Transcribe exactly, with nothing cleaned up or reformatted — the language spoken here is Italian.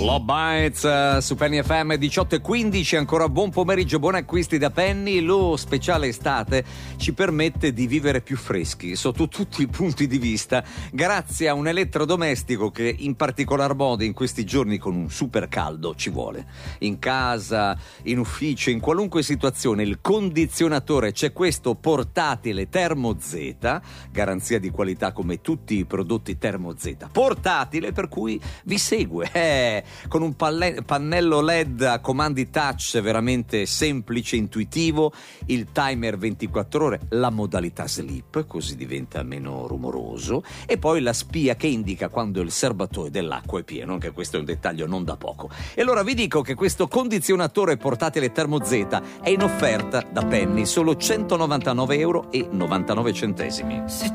Love Bites uh, su Penny F M diciotto e quindici, ancora buon pomeriggio, buoni acquisti da Penny. Lo speciale estate ci permette di vivere più freschi sotto tutti i punti di vista grazie a un elettrodomestico che in particolar modo in questi giorni con un super caldo ci vuole. In casa, in ufficio, in qualunque situazione, il condizionatore. C'è questo portatile Termo Z, garanzia di qualità come tutti i prodotti Termo Z. Portatile per cui vi segue. Eh, con un palle- pannello L E D a comandi touch veramente semplice, intuitivo, il timer ventiquattro ore, la modalità sleep, così diventa meno rumoroso, e poi la spia che indica quando il serbatoio dell'acqua è pieno, anche questo è un dettaglio non da poco. E allora vi dico che questo condizionatore portatile Termo Z è in offerta da Penny, solo centonovantanove euro e novantanove centesimi.